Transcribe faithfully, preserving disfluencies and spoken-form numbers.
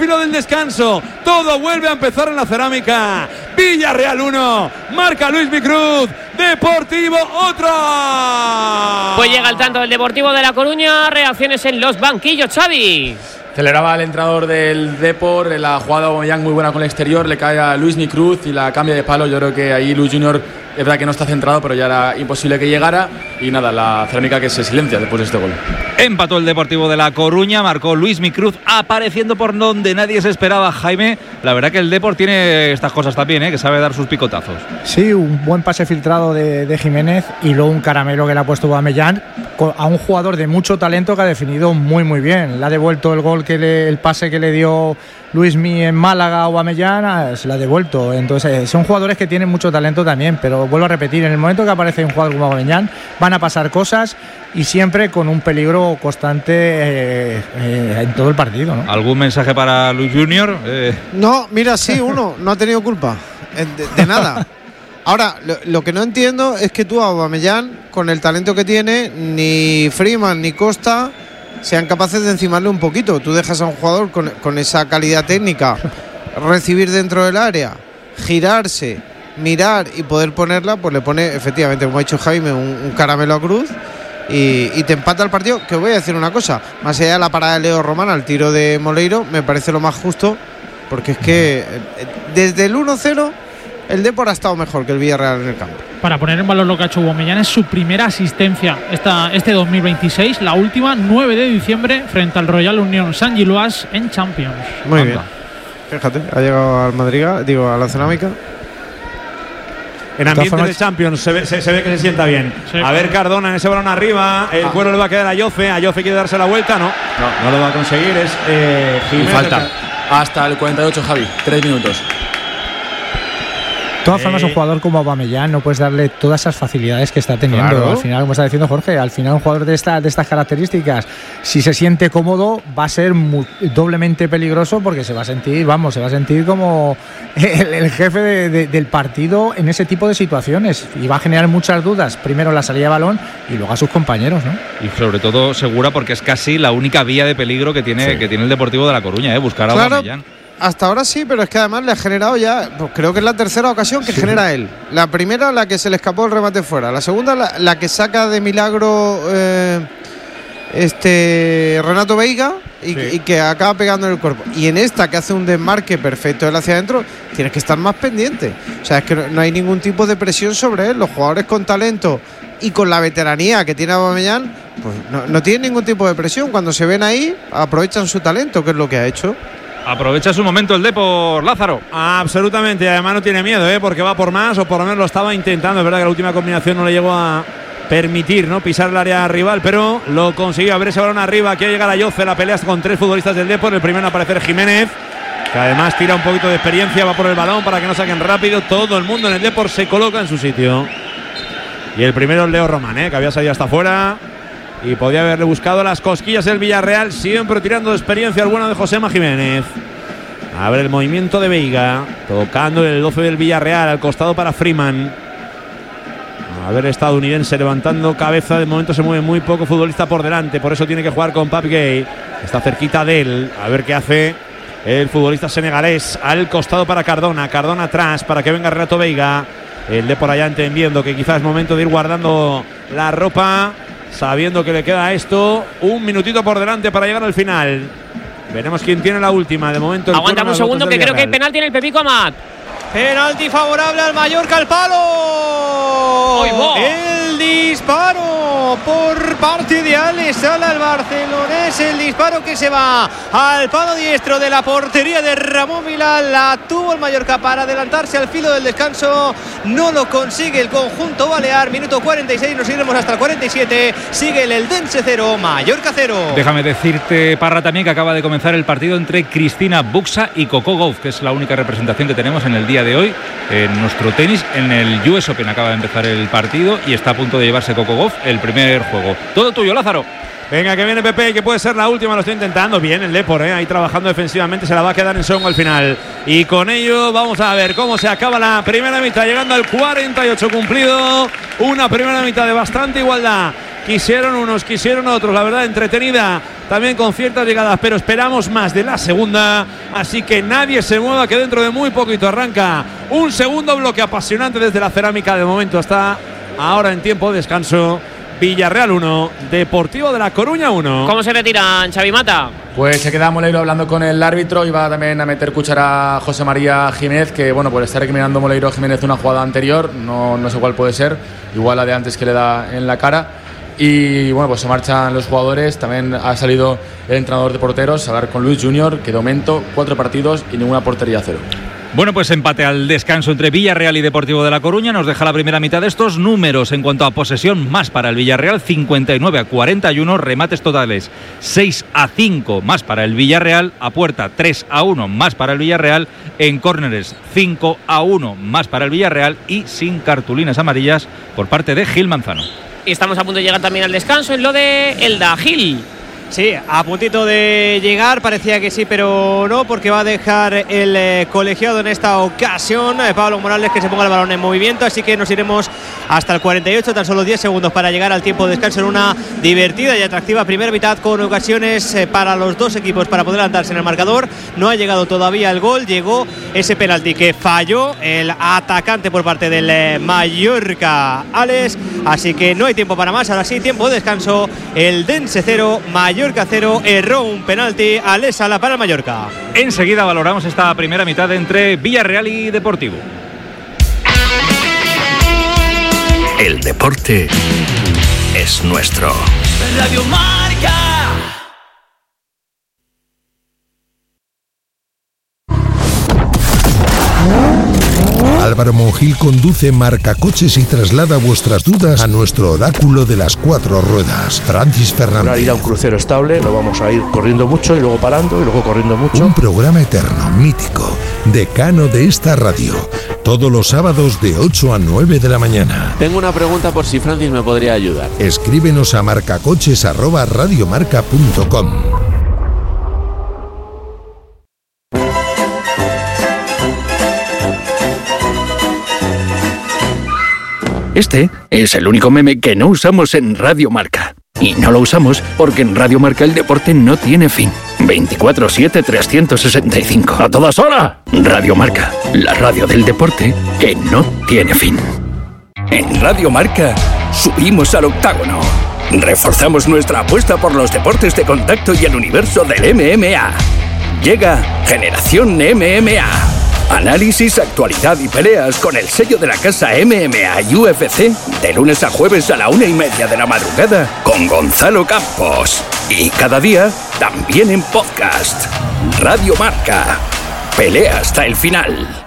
filo del descanso. Todo vuelve a empezar en la cerámica. Villarreal uno, marca Luismi Cruz. Deportivo otra. Pues llega el tanto del Deportivo de La Coruña. Reacciones en los banquillos, Xavi. Celebraba el entrenador del Depor, la jugada Aubameyang muy buena con el exterior, le cae a Luismi Cruz y la cambia de palo. Yo creo que ahí Luis Junior es verdad que no está centrado, pero ya era imposible que llegara. Y nada, la cerámica que se silencia después de este gol. Empató el Deportivo de La Coruña, marcó Luismi Cruz, apareciendo por donde nadie se esperaba, Jaime. La verdad que el Depor tiene estas cosas también, ¿eh? Que sabe dar sus picotazos. Sí, un buen pase filtrado de, de Jiménez y luego un caramelo que le ha puesto Aubameyang a un jugador de mucho talento que ha definido muy muy bien. Le ha devuelto el gol, que le, el pase que le dio Luismi en Málaga a Aubameyang, se lo ha devuelto. Entonces son jugadores que tienen mucho talento también, pero vuelvo a repetir, en el momento que aparece un jugador como Aubameyang van a pasar cosas y siempre con un peligro constante eh, eh, en todo el partido, ¿no? ¿Algún mensaje para Luis Junior? Eh... No, mira, sí, uno, no ha tenido culpa de, de nada. Ahora, lo, lo que no entiendo es que tú a Aubameyang, con el talento que tiene, ni Freeman ni Costa sean capaces de encimarle un poquito. Tú dejas a un jugador con, con esa calidad técnica recibir dentro del área, girarse, mirar y poder ponerla, pues le pone, efectivamente, como ha dicho Jaime, un, un caramelo a Cruz y, y te empata el partido. Que os voy a decir una cosa, más allá de la parada de Leo Román al tiro de Moleiro, me parece lo más justo, porque es que desde el uno cero el Depor ha estado mejor que el Villarreal en el campo. Para poner en valor lo que ha hecho Aubameyang, es su primera asistencia esta, este dos mil veintiséis, la última, nueve de diciembre, frente al Royal Unión Saint-Gilloise en Champions. Muy bien. Fíjate, ha llegado al Madrid, digo, a la cerámica. En ambiente de Champions se ve, se, se ve que se sienta bien. Sí. A ver Cardona en ese balón arriba. El ah. cuero le va a quedar a Yoce. A Yoce quiere darse la vuelta. No, no, no lo va a conseguir. Es eh, Jiménez. Y falta hasta el cuarenta y ocho, Javi. Tres minutos. De todas formas, un jugador como Aubameyang no puedes darle todas esas facilidades que está teniendo. Claro. Al final, como está diciendo Jorge, al final un jugador de, esta, de estas características, si se siente cómodo, va a ser muy, doblemente peligroso, porque se va a sentir, vamos, se va a sentir como el, el jefe de, de, del partido en ese tipo de situaciones, y va a generar muchas dudas, primero la salida de balón y luego a sus compañeros, ¿no? Y sobre todo segura, porque es casi la única vía de peligro que tiene, sí. que tiene el Deportivo de La Coruña, ¿eh? Buscar a claro. Aubameyang. Hasta ahora sí, pero es que además le ha generado ya, pues creo que es la tercera ocasión que sí. genera él. La primera, la que se le escapó el remate fuera. La segunda, la, la que saca de milagro eh, este Renato Veiga y, sí. y que acaba pegando en el cuerpo. Y en esta, que hace un desmarque perfecto él hacia adentro, tienes que estar más pendiente. O sea, es que no, no hay ningún tipo de presión sobre él. Los jugadores con talento y con la veteranía que tiene Aubameyang, pues no, no tienen ningún tipo de presión. Cuando se ven ahí, aprovechan su talento, que es lo que ha hecho. Aprovecha su momento el Depor, Lázaro. Absolutamente, además no tiene miedo, ¿eh? Porque va por más, o por lo menos lo estaba intentando. Es verdad que la última combinación no le llegó a permitir, ¿no?, pisar el área rival, pero lo consiguió. A ver ese balón arriba, quiere llegar a Yoce. La pelea con tres futbolistas del Depor. El primero en aparecer Jiménez, que además tira un poquito de experiencia, va por el balón para que no saquen rápido. Todo el mundo en el Depor se coloca en su sitio. Y el primero es Leo Román, ¿eh?, que había salido hasta afuera y podía haberle buscado las cosquillas del Villarreal, siempre tirando de experiencia el bueno de Josema Jiménez. A ver el movimiento de Veiga, tocando el doce del Villarreal, al costado para Freeman. A ver el estadounidense levantando cabeza, de momento se mueve muy poco futbolista por delante, por eso tiene que jugar con Pape Gay. Está cerquita de él, a ver qué hace el futbolista senegalés. Al costado para Cardona, Cardona atrás para que venga Renato Veiga. El de por allá entendiendo que quizás es momento de ir guardando la ropa, sabiendo que le queda esto un minutito por delante para llegar al final. Veremos quién tiene la última. De momento aguantamos un segundo, que creo que hay penalti en el Pepico Amat. Penalti favorable al Mallorca, al palo. El disparo por parte de Alex Sala, el barcelonés. El disparo que se va al palo diestro de la portería de Ramón Milán. La tuvo el Mallorca para adelantarse al filo del descanso. No lo consigue el conjunto balear. Minuto cuarenta y seis, nos iremos hasta el cuarenta y siete. Sigue el Eldense cero, Mallorca cero. Déjame decirte, Parra, también que acaba de comenzar el partido entre Cristina Buxa y Coco Gauff, que es la única representación que tenemos en el día de hoy en nuestro tenis. En el U S Open acaba de empezar el partido y está a punto de llevarse Coco Gauff el primer juego. Todo tuyo, Lázaro. Venga, que viene Pepe, que puede ser la última, lo estoy intentando. Bien el Depor, ¿eh? Ahí trabajando defensivamente, se la va a quedar en Songo al final. Y con ello vamos a ver cómo se acaba la primera mitad, llegando al cuarenta y ocho cumplido. Una primera mitad de bastante igualdad. Quisieron unos, quisieron otros, la verdad, entretenida también con ciertas llegadas, pero esperamos más de la segunda, así que nadie se mueva, que dentro de muy poquito arranca un segundo bloque apasionante desde la cerámica. De momento hasta ahora en tiempo de descanso, Villarreal uno, Deportivo de La Coruña uno. ¿Cómo se retiran, Xavi Mata? Pues se queda Moleiro hablando con el árbitro y va también a meter cuchara a José María Jiménez, que bueno, por estar recriminando Moleiro Jiménez una jugada anterior, no, no sé cuál puede ser, igual la de antes que le da en la cara. Y bueno, pues se marchan los jugadores. También ha salido el entrenador de porteros a hablar con Luis Junior, que de momento cuatro partidos y ninguna portería cero. Bueno, pues empate al descanso entre Villarreal y Deportivo de La Coruña. Nos deja la primera mitad de estos números en cuanto a posesión, más para el Villarreal, cincuenta y nueve a cuarenta y uno, remates totales seis a cinco más para el Villarreal, a puerta tres a uno más para el Villarreal, en córneres cinco a uno más para el Villarreal y sin cartulinas amarillas por parte de Gil Manzano. Y estamos a punto de llegar también al descanso en lo de Elda Gil. Sí, a puntito de llegar, parecía que sí, pero no, porque va a dejar el eh, colegiado en esta ocasión, eh, Pablo Morales, que se ponga el balón en movimiento, así que nos iremos hasta el cuarenta y ocho, tan solo diez segundos para llegar al tiempo de descanso en una divertida y atractiva primera mitad con ocasiones eh, para los dos equipos para poder adelantarse en el marcador. No ha llegado todavía el gol, llegó ese penalti que falló el atacante por parte del eh, Mallorca, Alex, así que no hay tiempo para más. Ahora sí, tiempo de descanso, el Dense cero, Mallorca cero, erró un penalti Alex Sala para el Mallorca. Enseguida valoramos esta primera mitad entre Villarreal y Deportivo. El deporte es nuestro. Radio Marca. Álvaro Monjil conduce Marcacoches y traslada vuestras dudas a nuestro oráculo de las cuatro ruedas, Francis Fernández. Para ir a un crucero estable no vamos a ir corriendo mucho y luego parando y luego corriendo mucho. Un programa eterno, mítico, decano de esta radio, todos los sábados de ocho a nueve de la mañana. Tengo una pregunta por si Francis me podría ayudar. Escríbenos a marcacoches arroba radiomarca punto com. Este es el único meme que no usamos en Radio Marca. Y no lo usamos porque en Radio Marca el deporte no tiene fin. veinticuatro siete trescientos sesenta y cinco. ¡A todas horas! Radio Marca, la radio del deporte que no tiene fin. En Radio Marca subimos al octágono. Reforzamos nuestra apuesta por los deportes de contacto y el universo del M M A. Llega Generación M M A. Análisis, actualidad y peleas con el sello de la casa M M A y U F C de lunes a jueves a la una y media de la madrugada con Gonzalo Campos. Y cada día también en podcast. Radio Marca. Pelea hasta el final.